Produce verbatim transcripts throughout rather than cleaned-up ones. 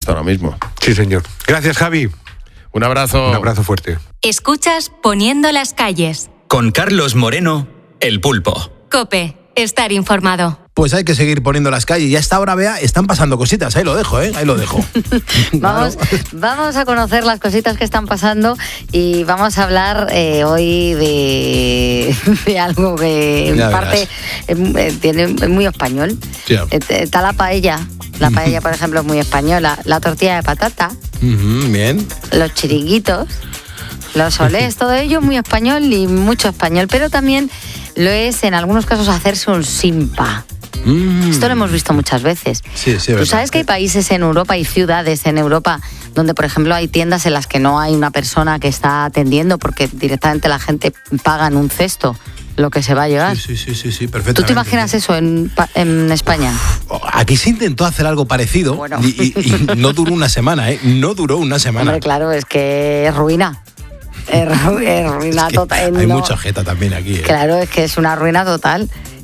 esto ahora mismo. Sí, señor. Gracias, Javi. Un abrazo. Un abrazo fuerte. Escuchas Poniendo las calles. Con Carlos Moreno, El Pulpo. COPE, estar informado. Pues hay que seguir poniendo las calles. Y a esta hora, vea, están pasando cositas. Ahí lo dejo, ¿eh? Ahí lo dejo. vamos, vamos a conocer las cositas que están pasando y vamos a hablar eh, hoy de, de algo que en Ya parte eh, tiene, es muy español. Sí. Está la paella. La paella, por ejemplo, es muy española. La tortilla de patata. Uh-huh, bien. Los chiringuitos. Los olés. Todo ello muy español y mucho español. Pero también lo es, en algunos casos, hacerse un simpa. Mm. Esto lo hemos visto muchas veces. Sí, sí, Tú verdad. sabes que hay países en Europa, hay ciudades en Europa donde, por ejemplo, hay tiendas en las que no hay una persona que está atendiendo porque directamente la gente paga en un cesto lo que se va a llevar. Sí, sí, sí, sí, perfectamente. ¿Tú te imaginas eso en, en España? Aquí se intentó hacer algo parecido bueno. y, y, y no duró una semana, ¿eh? No duró una semana. Hombre, claro, es que es ruina. Es, ru- es ruina Es que total. hay no. mucha jeta también aquí, ¿eh? Claro, es que es una ruina total.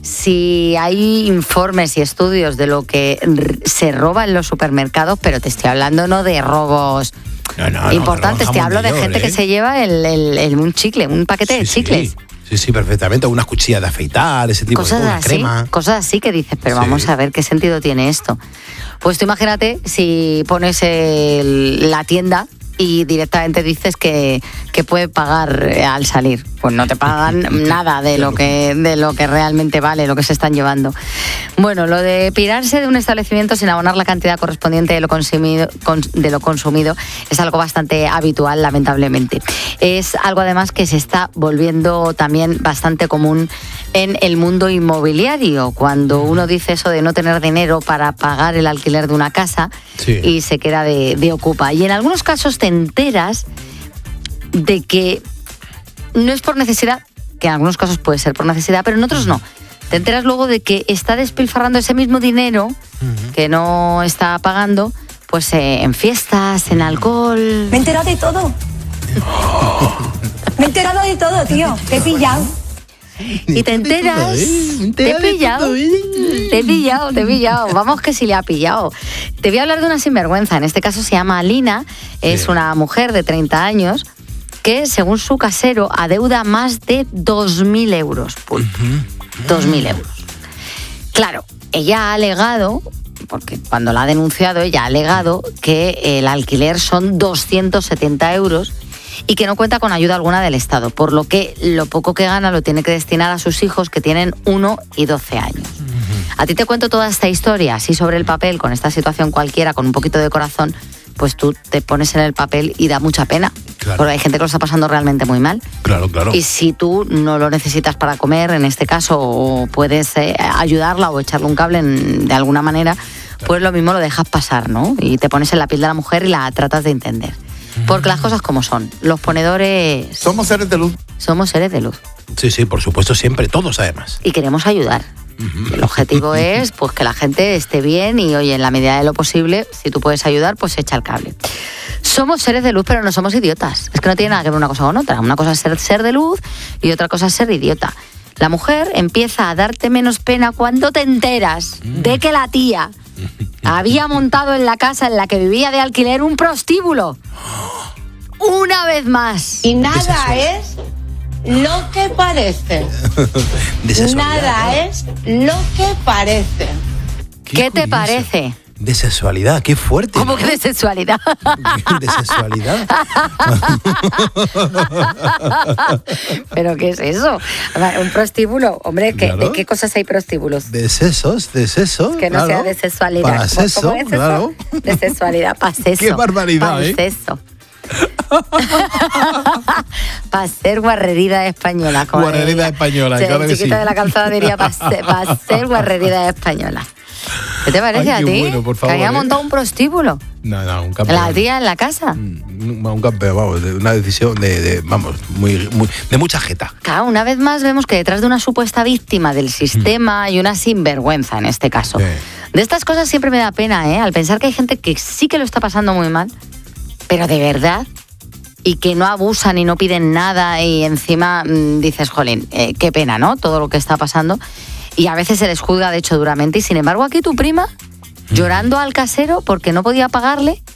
Si hay informes y estudios de lo que r- se roba en los supermercados, pero te estoy hablando no de robos No, no, no, importantes, que te roban hablo de jamón de gente york, que ¿eh? se lleva el, el- el- un chicle, un paquete Sí, de chicles. Sí. Sí, sí, perfectamente. Unas cuchillas de afeitar, ese tipo Cosas de cosas, así, crema. cosas así que dices, pero Sí. vamos a ver qué sentido tiene esto. Pues tú imagínate si pones el- la tienda y directamente dices que, que puede pagar eh, al salir. Pues no te pagan nada de lo que de lo que realmente vale, lo que se están llevando. Bueno, lo de pirarse de un establecimiento sin abonar la cantidad correspondiente de lo consumido, con- de lo consumido es algo bastante habitual, lamentablemente. Es algo además que se está volviendo también bastante común en el mundo inmobiliario, cuando uno dice eso de no tener dinero para pagar el alquiler de una casa Sí. y se queda de, de ocupa. Y en algunos casos te enteras de que no es por necesidad, que en algunos casos puede ser por necesidad, pero en otros no. Te enteras luego de que está despilfarrando ese mismo dinero que no está pagando, pues eh, en fiestas, en alcohol. Me he enterado de todo. Me he enterado de todo, tío. Te he pillado. Y te enteras, te he pillado, te he pillado, te he pillado, vamos que sí le ha pillado. Te voy a hablar de una sinvergüenza, en este caso se llama Alina, es Sí. una mujer de treinta años que según su casero adeuda más de dos mil euros, Pulpo, dos mil euros. Claro, ella ha alegado, porque cuando la ha denunciado ella ha alegado que el alquiler son doscientos setenta euros y que no cuenta con ayuda alguna del Estado, por lo que lo poco que gana lo tiene que destinar a sus hijos que tienen uno y doce años. A ti te cuento toda esta historia, así sobre el papel, con esta situación cualquiera, con un poquito de corazón, pues tú te pones en el papel y da mucha pena, Claro. porque hay gente que lo está pasando realmente muy mal. Claro, claro. Y si tú no lo necesitas para comer, en este caso, o puedes eh, ayudarla o echarle un cable en- de alguna manera, pues lo mismo lo dejas pasar, ¿no? Y te pones en la piel de la mujer y la tratas de entender. Porque las cosas como son. Los ponedores Somos seres de luz. somos seres de luz Sí, sí, por supuesto, siempre, todos además. y queremos ayudar. El objetivo es pues que la gente esté bien y, oye, en la medida de lo posible, si tú puedes ayudar, pues echa el cable. Somos seres de luz, pero no somos idiotas. Es que no tiene nada que ver una cosa con otra. Una cosa es ser ser de luz y otra cosa es ser idiota. La mujer empieza a darte menos pena cuando te enteras de que la tía había montado en la casa en la que vivía de alquiler un prostíbulo. Una vez más. Y nada es lo que parece. Desexualidad, Nada ¿no? es lo que parece. ¿Qué te curioso. parece? De sexualidad, qué fuerte. ¿Cómo ¿no? que de sexualidad? De sexualidad. ¿Pero qué es eso? Un prostíbulo. Hombre, ¿qué, Claro. ¿de qué cosas hay prostíbulos? De sesos, de sesos. Que no claro. sea de sexualidad. Para ¿Cómo- sexo, cómo es eso? claro. De sexualidad, para sexo. Qué barbaridad, para ¿eh? sexo. Para ser guarrerida española. como Guarrerida diría. española, Sí, claro el que chiquito sí. de la calzada diría para ser, pa ser guarrerida española. ¿Qué te parece Ay, a qué ti? bueno, por Que favor, había ¿eh? montado un prostíbulo. No, no, un campeón. La tía en la casa. Un, un campeón, vamos, de una decisión de, de vamos, muy, muy, de mucha jeta. Claro, una vez más vemos que detrás de una supuesta víctima del sistema hay una sinvergüenza en este caso. Sí. De estas cosas siempre me da pena, ¿eh? Al pensar que hay gente que sí que lo está pasando muy mal, pero de verdad, y que no abusan y no piden nada y encima mmm, dices, jolín, eh, qué pena, ¿no? Todo lo que está pasando. Y a veces se les juzga, de hecho, duramente. Y sin embargo, aquí tu prima, llorando al casero porque no podía pagarle